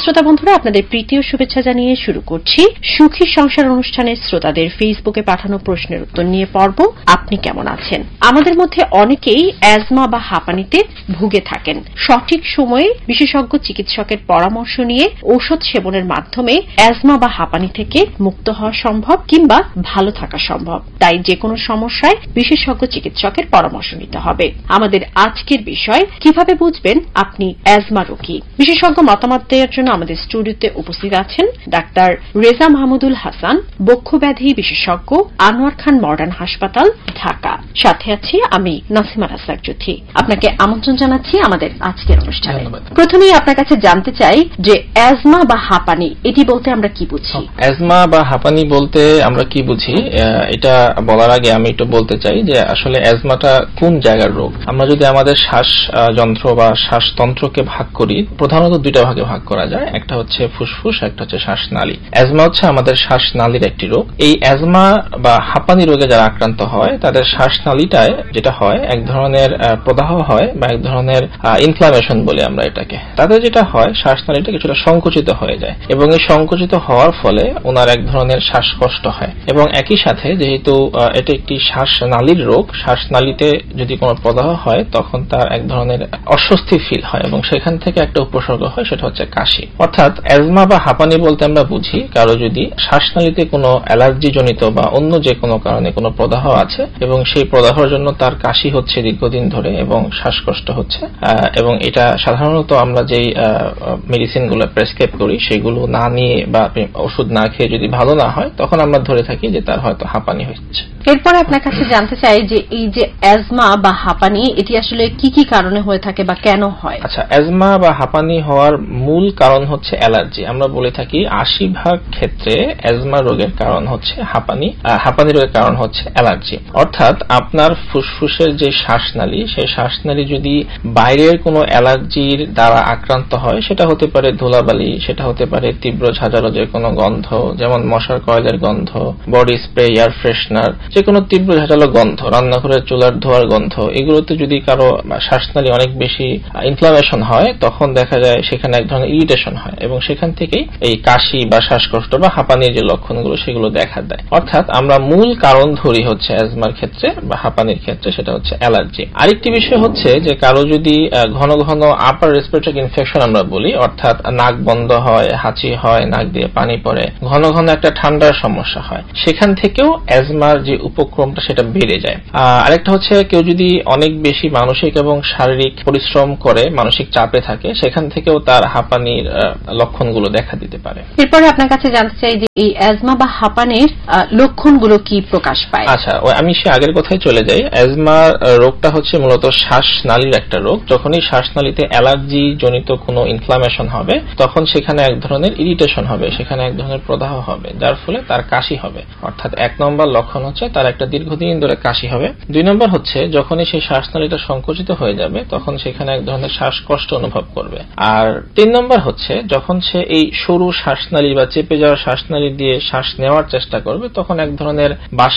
শ্রোতা বন্ধুরা, আপনাদের প্রীতি ও শুভেচ্ছা জানিয়ে শুরু করছি সুখী সংসার অনুষ্ঠানের শ্রোতাদের ফেসবুকে পাঠানো প্রশ্নের উত্তর নিয়ে পর্ব। আপনি কেমন আছেন? আমাদের মধ্যে অনেকেই অ্যাজমা বা হাঁপানিতে ভুগে থাকেন। সঠিক সময়ে বিশেষজ্ঞ চিকিৎসকের পরামর্শ নিয়ে ঔষধ সেবনের মাধ্যমে অ্যাজমা বা হাঁপানি থেকে মুক্ত হওয়া সম্ভব কিংবা ভালো থাকা সম্ভব। তাই যেকোনো সমস্যায় বিশেষজ্ঞ চিকিৎসকের পরামর্শ নিতে হবে। আমাদের আজকের বিষয়, কিভাবে বুঝবেন আপনি অ্যাজমা রোগী। বিশেষজ্ঞ মতামত দেওয়ার জন্য আমাদের স্টুডিওতে উপস্থিত আছেন ডাক্তার রেজা মাহমুদুল হাসান, বক্ষব্যাধি বিশেষজ্ঞ, আনোয়ার খান মডার্ন হাসপাতাল, ঢাকা। সাথে আছি আমি নাসিমা রাসাক জ্যোতি। আপনাকে আমন্ত্রণ জানাচ্ছি আমাদের আজকের অনুষ্ঠানে। প্রথমেই আপনার কাছে জানতে চাই যে অ্যাজমা বা হাঁপানি এটি বলতে আমরা কি বুঝি? অ্যাজমা বা হাঁপানি বলতে আমরা কি বুঝি, এটা বলার আগে আমি একটু বলতে চাই যে আসলে অ্যাজমাটা কোন জায়গার রোগ। আমরা যদি আমাদের শ্বাস যন্ত্র বা শ্বাসতন্ত্রকে ভাগ করি, প্রধানত দুইটা ভাগে ভাগ করা যায়। একটা হচ্ছে ফুসফুস, একটা হচ্ছে শ্বাসনালী। অ্যাজমা হচ্ছে আমাদের শ্বাসনালীর একটি রোগ। এই অ্যাজমা বা হাঁপানি রোগে যারা আক্রান্ত হয় তাদের শ্বাসনালীটায় যেটা হয়, এক ধরনের প্রদাহ হয় বা এক ধরনের ইনফ্লামেশন বলে আমরা এটাকে। তাদের যেটা হয়, শ্বাসনালীটা কিছুটা সংকুচিত হয়ে যায় এবং এই সংকুচিত হওয়ার ফলে ওনার এক ধরনের শ্বাসকষ্ট হয়। এবং একই সাথে যেহেতু এটা একটি শ্বাসনালীর রোগ, শ্বাসনালীতে যদি কোনো প্রদাহ হয় তখন তার এক ধরনের অস্বস্তি ফিল হয় এবং সেখান থেকে একটা উপসর্গ হয়, সেটা হচ্ছে কাশি। অর্থাৎ অ্যাজমা বা হাঁপানি বলতে আমরা বুঝি কারো যদি শ্বাসনালীতে কোনো অ্যালার্জি জনিত বা অন্য যে কোনো কারণে কোনো প্রদাহ আছে এবং সেই প্রদাহের জন্য তার কাশি হচ্ছে দীর্ঘদিন ধরে এবং শ্বাসকষ্ট হচ্ছে, এবং এটা সাধারণত আমরা যেই মেডিসিন গুলো প্রেসক্রাইব করি সেগুলো না নিয়ে বা ওষুধ না খেয়ে যদি ভালো না হয়, তখন আমরা ধরে থাকি যে তার হয়তো হাঁপানি হচ্ছে। এরপর আপনার কাছে জানতে চাই যে এই যে অ্যাজমা বা হাঁপানি এটি আসলে কি কি কারণে হয়ে থাকে বা কেন হয়? আচ্ছা, অ্যাজমা বা হাঁপানি হওয়ার মূল কারণ হচ্ছে অ্যালার্জি। আমরা বলে থাকি 80% ক্ষেত্রে অ্যাজমা রোগের কারণ হচ্ছে হাঁপানি, হাঁপানি রোগের কারণ হচ্ছে অ্যালার্জি। অর্থাৎ আপনার ফুসফুসের যে শ্বাসনালী, সেই শ্বাসনালী যদি বাইরের কোনো অ্যালার্জির দ্বারা আক্রান্ত হয়, সেটা হতে পারে ধুলাবালি, সেটা হতে পারে তীব্র ঝাঁঝালো যে কোনো গন্ধ, যেমন মশার কয়েলের গন্ধ, বডি স্প্রে, এয়ার ফ্রেশনার, যে কোনো তীব্র ঝাঁঝালো গন্ধ, রান্নাঘরের চুলার ধোয়ার গন্ধ, এগুলোতে যদি কারো শ্বাসনালী অনেক বেশি ইনফ্লামেশন হয় তখন দেখা যায় সেখানে এক ধরনের ইরিটেশন হয় এবং সেখান থেকেই এই কাশি বা শ্বাসকষ্ট বা হাঁপানির যে লক্ষণগুলো সেগুলো দেখা দেয়। অর্থাৎ আমরা মূল কারণ ধরি হচ্ছে অ্যাজমার ক্ষেত্রে বা হাঁপানির ক্ষেত্রে সেটা হচ্ছে অ্যালার্জি। আরেকটি বিষয় হচ্ছে যে কারো যদি ঘন ঘন আপার রেসপিরেটরি ইনফেকশন আমরা বলি, অর্থাৎ নাক বন্ধ হয়, হাঁচি হয়, নাক দিয়ে পানি পড়ে, ঘন ঘন একটা ঠান্ডার সমস্যা হয়, সেখান থেকেও অ্যাজমার যে উপক্রমটা সেটা বেড়ে যায়। আরেকটা হচ্ছে কেউ যদি অনেক বেশি মানসিক এবং শারীরিক পরিশ্রম করে, মানসিক চাপে থাকে, সেখান থেকেও তার হাঁপানির লক্ষণগুলো দেখা দিতে পারে। এরপরে আপনার কাছে জানতে চাই যে এই অ্যাজমা বা হাঁপানির লক্ষণগুলো কি প্রকাশ পায়? আচ্ছা, আমি সে আগের কথায় চলে যাই। অ্যাজমা রোগটা হচ্ছে মূলত শ্বাসনালীর একটা রোগ। যখনই শ্বাসনালীতে অ্যালার্জি জনিত কোনো ইনফ্লামেশন হবে তখন সেখানে এক ধরনের ইরিটেশন হবে, সেখানে এক ধরনের প্রদাহ হবে, যার ফলে তার কাশি হবে। অর্থাৎ 1 নম্বর লক্ষণ হচ্ছে তার একটা দীর্ঘদিন ধরে কাশি হবে। 2 নম্বর হচ্ছে যখনই সেই শ্বাসনালীটা সংকুচিত হয়ে যাবে তখন সেখানে এক ধরনের শ্বাসকষ্ট অনুভব করবে। আর 3 নম্বর হচ্ছে যখন সে এই সরু শ্বাসনালী বা চেপে যাওয়া শ্বাসনালী দিয়ে শ্বাস নেওয়ার চেষ্টা করবে তখন এক ধরনের